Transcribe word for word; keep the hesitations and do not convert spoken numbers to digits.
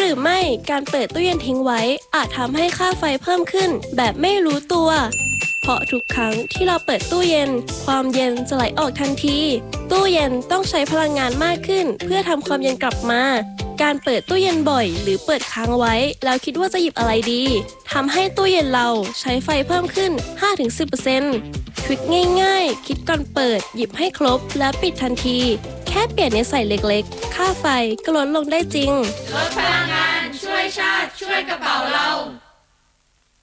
รือไม่การเปิดตู้เย็นทิ้งไว้อาจทำให้ค่าไฟเพิ่มขึ้นแบบไม่รู้ตัวเพราะทุกครั้งที่เราเปิดตู้เย็นความเย็นจะไหลออกทันทีตู้เย็นต้องใช้พลังงานมากขึ้นเพื่อทำความเย็นกลับมาการเปิดตู้เย็นบ่อยหรือเปิดค้างไว้แล้วคิดว่าจะหยิบอะไรดีทำให้ตู้เย็นเราใช้ไฟเพิ่มขึ้น ห้าถึงสิบเปอร์เซ็นต์ ทริคง่ายๆคิดก่อนเปิดหยิบให้ครบและปิดทันทีแค่เปลี่ยนนิสัยเล็กๆค่าไฟก็ลดลงได้จริงลดพลังงานช่วยชาติช่วยกระเป๋าเรา